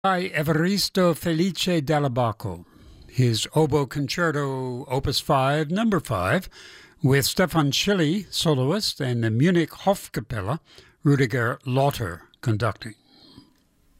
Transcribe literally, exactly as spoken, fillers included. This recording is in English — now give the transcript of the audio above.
By Evaristo Felice Dall'Abaco, his Oboe Concerto Opus five, number five, with Stefan Schilly, soloist, and the Munich Hofkapelle, Rudiger Lotter, conducting.